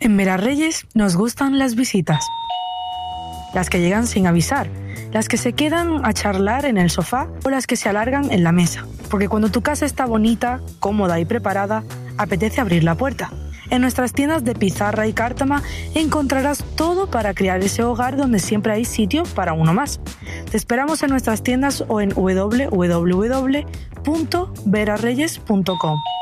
En Vera Reyes nos gustan las visitas. Las que llegan sin avisar, las que se quedan a charlar en el sofá o las que se alargan en la mesa. Porque cuando tu casa está bonita, cómoda y preparada, apetece abrir la puerta. En nuestras tiendas de Pizarra y Cártama encontrarás todo para crear ese hogar donde siempre hay sitio para uno más. Te esperamos en nuestras tiendas o en www.verareyes.com.